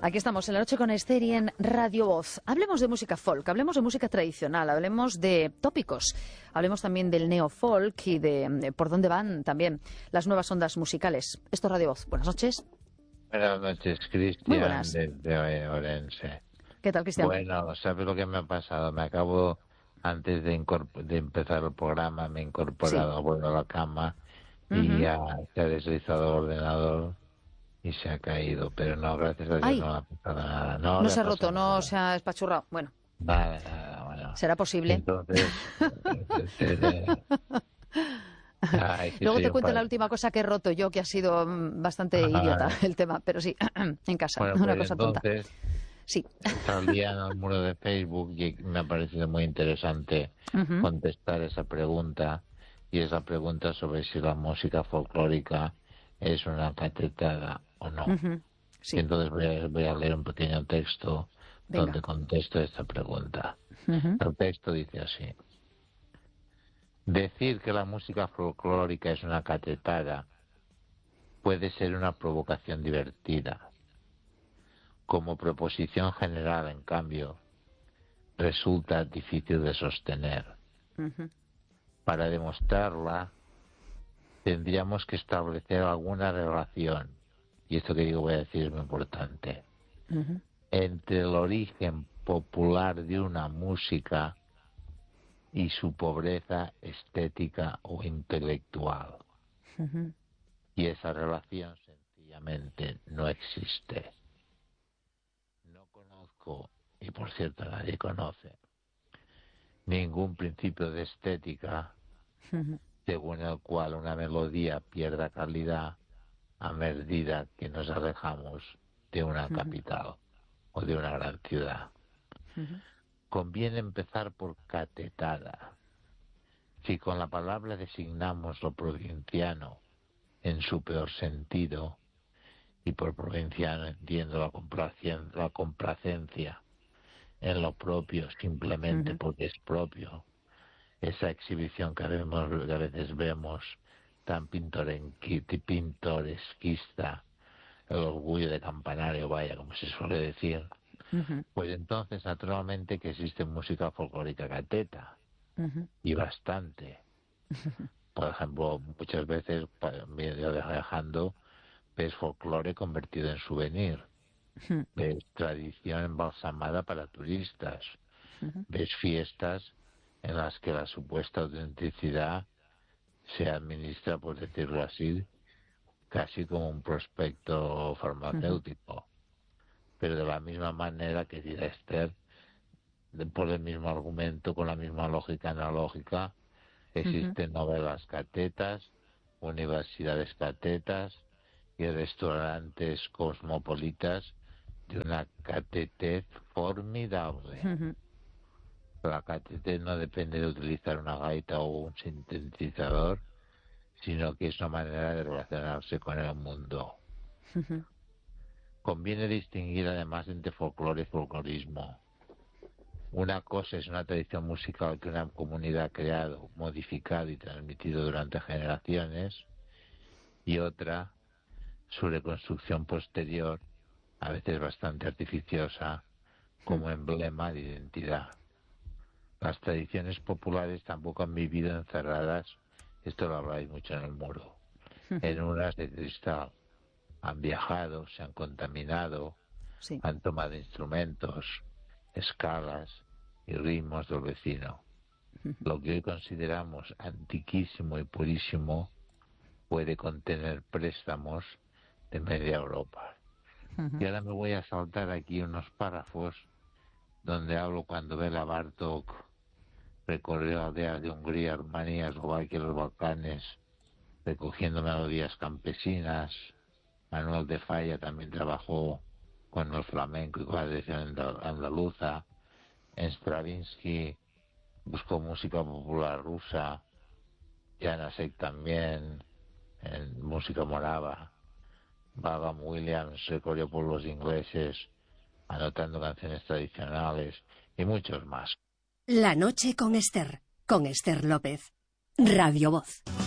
Aquí estamos en la noche con Esther y en Radio Voz. Hablemos de música folk, hablemos de música tradicional, hablemos de tópicos, hablemos también del neofolk y de por dónde van también las nuevas ondas musicales. Esto es Radio Voz. Buenas noches. Buenas noches, Muy Cristian, buenas. de Orense. ¿Qué tal, Cristian? Bueno, ¿sabes lo que me ha pasado? Me acabo, antes de empezar el programa, me he incorporado, vuelvo a la cama y ya se ha deslizado el ordenador y se ha caído. Pero no, gracias a Dios Ay, no le ha pasado nada. no le se ha ha roto, pasado no nada. se ha espachurrado. Bueno, Nada, bueno. será posible. Entonces, ay, que Luego soy te un cuento la padre. última cosa que he roto yo, que ha sido bastante idiota el tema, pero sí, en casa, Bueno, una pues cosa tonta. entonces Sí. salía en el muro de Facebook y me ha parecido muy interesante contestar esa pregunta, y es la pregunta sobre si la música folclórica es una catetada o no. Sí. Y entonces voy a leer un pequeño texto Venga. donde contesto esta pregunta. El texto dice así: decir que la música folclórica es una catetada puede ser una provocación divertida. Como proposición general, en cambio, resulta difícil de sostener. Para demostrarla, tendríamos que establecer alguna relación, y esto que digo voy a decir es muy importante, entre el origen popular de una música y su pobreza estética o intelectual. Y esa relación sencillamente no existe. No conozco, y por cierto nadie conoce, ningún principio de estética según el cual una melodía pierda calidad a medida que nos alejamos de una capital o de una gran ciudad. Conviene empezar por catetada. Si con la palabra designamos lo provinciano en su peor sentido, y por provinciano entiendo la complacencia en lo propio simplemente porque es propio, esa exhibición que a veces vemos tan pintoresquista, el orgullo de campanario, vaya, como se suele decir, pues entonces naturalmente que existe música folclórica cateta, y bastante. Por ejemplo, muchas veces, viajando, ves folclore convertido en souvenir, ves tradición embalsamada para turistas, ves fiestas en las que la supuesta autenticidad se administra, por decirlo así, casi como un prospecto farmacéutico. Pero de la misma manera que dirá Esther, por el mismo argumento, con la misma lógica analógica, existen novelas catetas, universidades catetas y restaurantes cosmopolitas de una catetez formidable. La catetez no depende de utilizar una gaita o un sintetizador, sino que es una manera de relacionarse con el mundo. Conviene distinguir además entre folclore y folclorismo. Una cosa es una tradición musical que una comunidad ha creado, modificado y transmitido durante generaciones, y otra, su reconstrucción posterior, a veces bastante artificiosa, como emblema de identidad. Las tradiciones populares tampoco han vivido encerradas, esto lo habláis mucho en el muro, en unas de cristal. Han viajado, se han contaminado, han tomado instrumentos, escalas y ritmos del vecino. Lo que hoy consideramos antiquísimo y purísimo puede contener préstamos de media Europa. Y ahora me voy a saltar aquí unos párrafos donde hablo cuando Bela Bartók recorrió aldeas de Hungría, Rumanía, Eslovaquia y los Balcanes, recogiendo melodías campesinas. Manuel de Falla también trabajó con el flamenco y con la tradición andaluza. En Stravinsky buscó música popular rusa. Janacek también, en música morava. Vaughan Williams recorrió por los ingleses, anotando canciones tradicionales y muchos más. La noche con Esther López. Radio Voz.